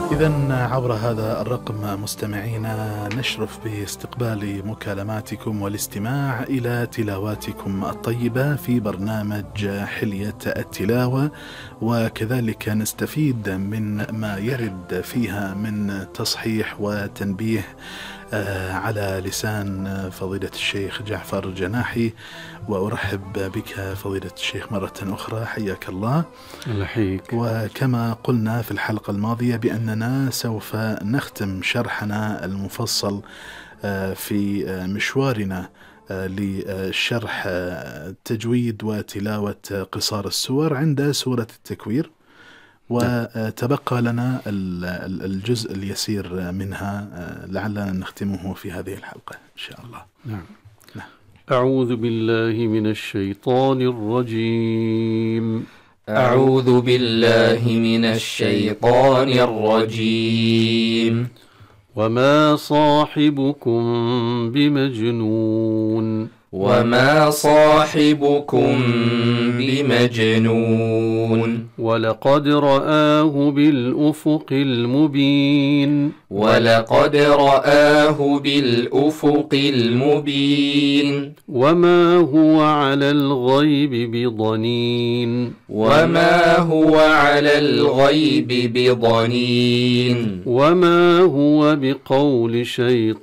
إذن عبر هذا الرقم مستمعينا نشرف باستقبال مكالماتكم والاستماع إلى تلاواتكم الطيبة في برنامج حلية التلاوة، وكذلك نستفيد من ما يرد فيها من تصحيح وتنبيه على لسان فضيلة الشيخ جعفر جناحي. وأرحب بك فضيلة الشيخ مرة أخرى، حياك الله. الله يحييك. وكما قلنا في الحلقة الماضية بأننا سوف نختم شرحنا المفصل في مشوارنا لشرح تجويد وتلاوة قصار السور عند سورة التكوير، وتبقى لنا الجزء اليسير منها لعلنا نختمه في هذه الحلقة إن شاء الله. نعم. أعوذ بالله من الشيطان الرجيم. أعوذ بالله من الشيطان الرجيم. وما صاحبكم بمجنون. وما صاحبكم بمجنون. ولقد رآه بالأفق المبين. ولقد رآه بالأفق المبين. وما هو على الغيب بضنين. وما هو على الغيب بضنين. وما هو بقول شيطان